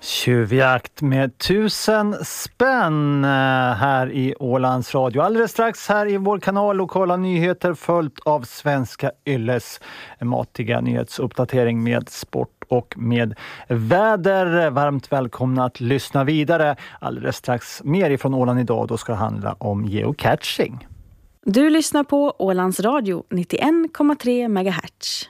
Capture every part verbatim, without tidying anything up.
Tjuvjakt med tusen spänn här i Ålands Radio. Alldeles strax här i vår kanal lokala nyheter följt av Svenska Ylles matiga nyhetsuppdatering med sport och med väder. Varmt välkomna att lyssna vidare. Alldeles strax mer ifrån Åland idag, då ska det handla om geocaching. Du lyssnar på Ålands Radio nittioen komma tre megahertz.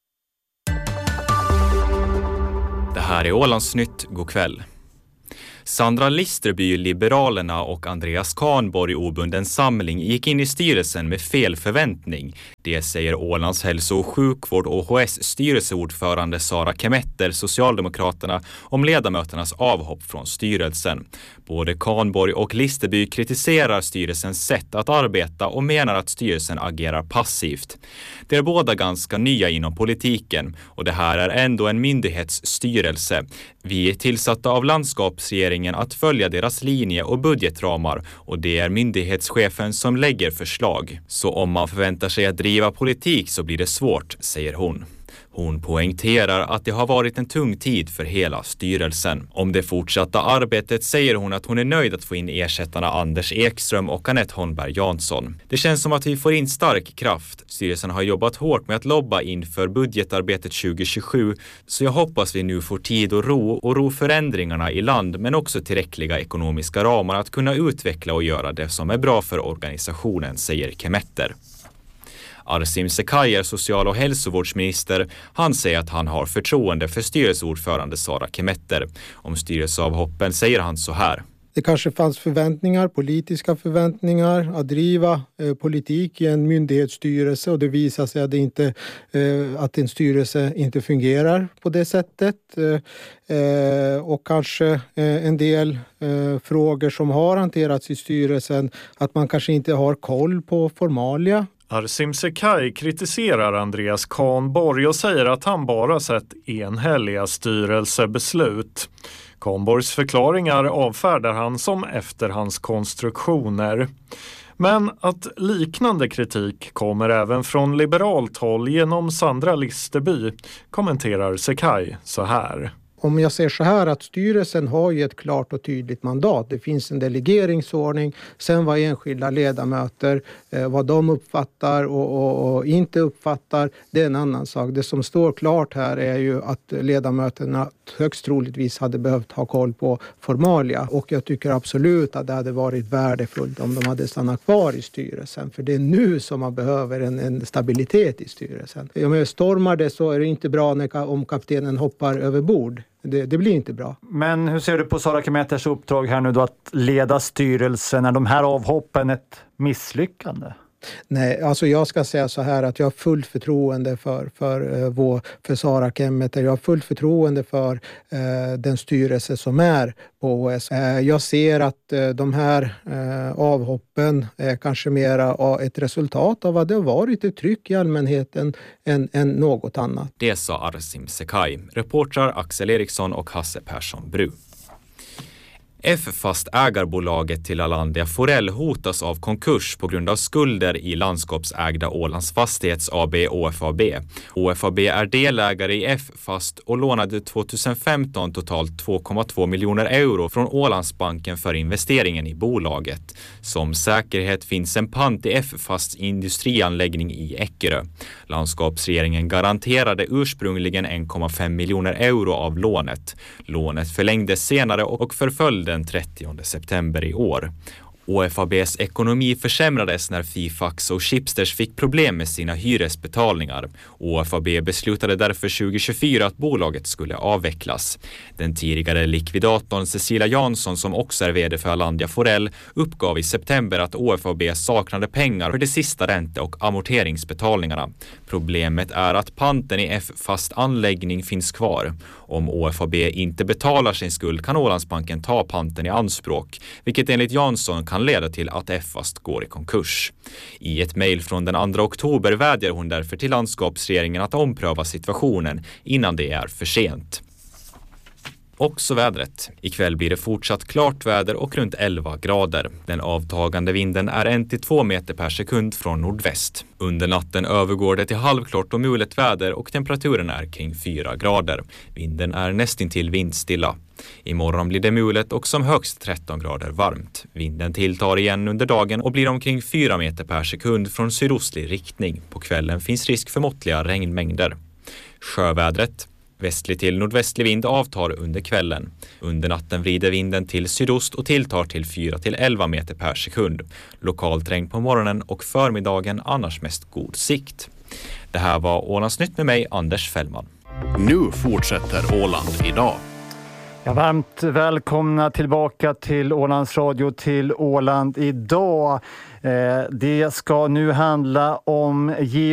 Det här är Ålandsnytt, god kväll. Sandra Listerby, Liberalerna och Andreas Kahnborg, Obunden samling, gick in i styrelsen med fel förväntning. Det säger Ålands hälso- och sjukvård O H S styrelseordförande Sara Kemetter, Socialdemokraterna, om ledamöternas avhopp från styrelsen. Både Kahnborg och Listerby kritiserar styrelsens sätt att arbeta och menar att styrelsen agerar passivt. De är båda ganska nya inom politiken och det här är ändå en myndighetsstyrelse. Vi är tillsatta av landskapsregeringen att följa deras linje och budgetramar och det är myndighetschefen som lägger förslag. Så om man förväntar sig att driva politik så blir det svårt, säger hon. Hon poängterar att det har varit en tung tid för hela styrelsen. Om det fortsatta arbetet säger hon att hon är nöjd att få in ersättarna Anders Ekström och Anette Holmberg Jansson. Det känns som att vi får in stark kraft. Styrelsen har jobbat hårt med att lobba inför budgetarbetet tjugo tjugosju, så jag hoppas vi nu får tid och ro och ro förändringarna i land, men också tillräckliga ekonomiska ramar att kunna utveckla och göra det som är bra för organisationen, säger Kemetter. Arsim Sekaj är social- och hälsovårdsminister. Han säger att han har förtroende för styrelseordförande Sara Kemetter. Om styrelseavhoppen säger han så här. Det kanske fanns förväntningar, politiska förväntningar att driva eh, politik i en myndighetsstyrelse och det visar sig att, det inte, eh, att en styrelse inte fungerar på det sättet. Eh, och kanske eh, en del eh, frågor som har hanterats i styrelsen, att man kanske inte har koll på formalia. Arsim Sekaj kritiserar Andreas Kahnborg och säger att han bara sett enhälliga styrelsebeslut. Kahnborgs förklaringar avfärdar han som efterhandskonstruktioner. Men att liknande kritik kommer även från liberalt håll genom Sandra Listerby, kommenterar Sekaj så här. Om jag säger så här att styrelsen har ju ett klart och tydligt mandat. Det finns en delegeringsordning. Sen vad enskilda ledamöter, eh, vad de uppfattar och, och, och inte uppfattar, det är en annan sak. Det som står klart här är ju att ledamöterna högst troligtvis hade behövt ha koll på formalia. Och jag tycker absolut att det hade varit värdefullt om de hade stannat kvar i styrelsen. För det är nu som man behöver en, en stabilitet i styrelsen. Om jag stormar det så är det inte bra när, om kaptenen hoppar över bord. Det, det blir inte bra. Men hur ser du på Sara Kemetters uppdrag här nu då att leda styrelsen? Är de här avhoppen ett misslyckande? Nej, alltså jag ska säga så här att jag har fullt förtroende för, för, uh, vår, för Sara Kemetter. Jag har fullt förtroende för uh, den styrelse som är på O S. Uh, jag ser att uh, de här uh, avhoppen är kanske mera ett resultat av att det har varit ett tryck i allmänheten än, än något annat. Det sa Arsim Sekaj, reportrar Axel Eriksson och Hasse Persson Bru. F-fast ägarbolaget till Alandia Forell hotas av konkurs på grund av skulder i landskapsägda Ålands Fastighets A B O F A B. O F A B är delägare i F-fast och lånade tjugohundrafemton totalt två komma två miljoner euro från Ålandsbanken för investeringen i bolaget. Som säkerhet finns en pant i F-fasts industrianläggning i Eckerö. Landskapsregeringen garanterade ursprungligen en komma fem miljoner euro av lånet. Lånet förlängdes senare och förföljde den trettionde september i år. O F A B:s ekonomi försämrades när Fifax och Schibsters fick problem med sina hyresbetalningar. O F A B beslutade därför tjugo tjugofyra att bolaget skulle avvecklas. Den tidigare likvidatorn Cecilia Jansson, som också är vd för Alandia Forell, uppgav i september att O F A B saknade pengar för de sista ränte- och amorteringsbetalningarna. Problemet är att panten i F-fast anläggning finns kvar. Om O F A B inte betalar sin skuld kan Ålandsbanken ta panten i anspråk, vilket enligt Jansson kan leda till att F-fast går i konkurs. I ett mejl från den andra oktober vädjar hon därför till landskapsregeringen att ompröva situationen innan det är för sent. Också vädret. Ikväll blir det fortsatt klart väder och runt elva grader. Den avtagande vinden är en till två meter per sekund från nordväst. Under natten övergår det till halvklart och mulet väder och temperaturen är kring fyra grader. Vinden är nästintill vindstilla. Imorgon blir det mulet och som högst tretton grader varmt. Vinden tilltar igen under dagen och blir omkring fyra meter per sekund från sydostlig riktning. På kvällen finns risk för måttliga regnmängder. Sjövädret. Västlig till nordvästlig vind avtar under kvällen. Under natten vrider vinden till sydost och tilltar till fyra till elva meter per sekund. Lokalt regn på morgonen och förmiddagen, annars mest god sikt. Det här var Ålandsnytt med mig, Anders Fällman. Nu fortsätter Åland idag. Ja, varmt välkomna tillbaka till Ålands Radio, till Åland idag. Eh, det ska nu handla om ge